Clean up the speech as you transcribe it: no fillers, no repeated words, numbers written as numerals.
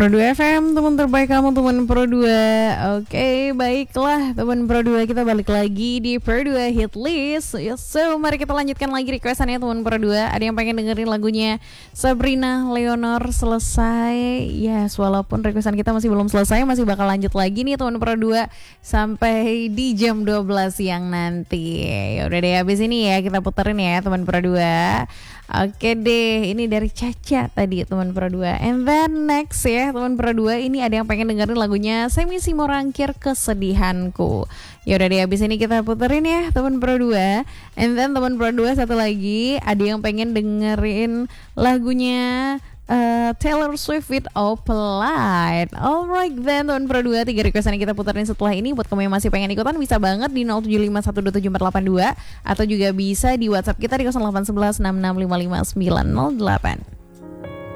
Pro 2 FM, teman terbaik kamu, teman Pro 2. Oke, baiklah teman Pro 2, kita balik lagi di Pro 2 Hit List. So, mari kita lanjutkan lagi requestannya teman Pro 2. Ada yang pengen dengerin lagunya Sabrina Leonor selesai. Yes, walaupun requestan kita masih belum selesai, masih bakal lanjut lagi nih teman Pro 2 sampai di jam 12 siang nanti. Ya udah deh, habis ini ya kita puterin ya teman Pro 2. Oke deh, ini dari Caca tadi teman Pro 2. And then next ya teman Pro 2, ini ada yang pengen dengerin lagunya Semi Simorangkir Kesedihanku. Ya udah deh, habis ini kita puterin ya teman Pro 2. And then teman Pro 2 satu lagi, ada yang pengen dengerin lagunya Taylor Swift with Opalite. Alright then teman Pro 2, 3 requestan yang kita puterin setelah ini. Buat kamu yang masih pengen ikutan bisa banget di 0751274482 atau juga bisa di WhatsApp kita di 0811 6655 908.